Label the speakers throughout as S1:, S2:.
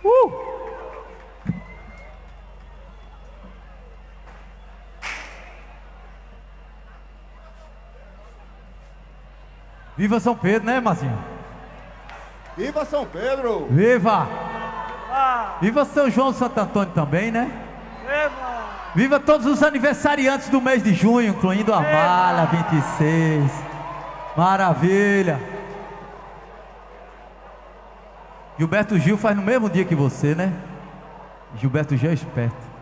S1: Viva São Pedro, né, Marcinho?
S2: Viva São Pedro!
S1: Viva! Viva São João Santo Antônio também, né? Viva todos os aniversariantes do mês de junho, incluindo a Mala 26. Maravilha! Gilberto Gil faz no mesmo dia que você, né? Gilberto Gil é esperto.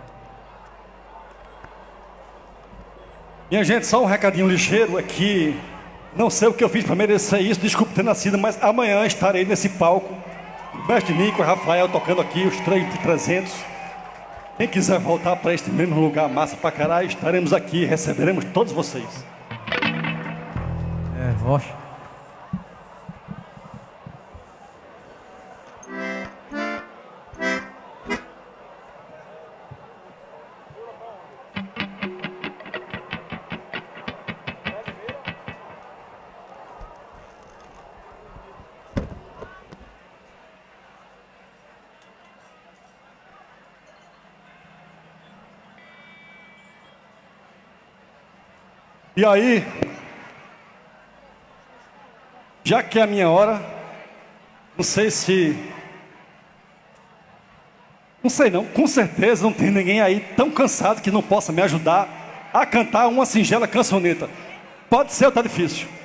S3: Minha gente, só um recadinho ligeiro aqui. Não sei o que eu fiz para merecer isso, desculpe ter nascido, mas amanhã estarei nesse palco. O mestre Nico e Rafael tocando aqui os 300. Quem quiser voltar para este mesmo lugar, massa pra caralho, estaremos aqui, receberemos todos vocês.
S1: Rocha.
S3: E aí, já que é a minha hora, não sei se... Não sei não, com certeza não tem ninguém aí tão cansado que não possa me ajudar a cantar uma singela cançoneta. Pode ser ou tá difícil?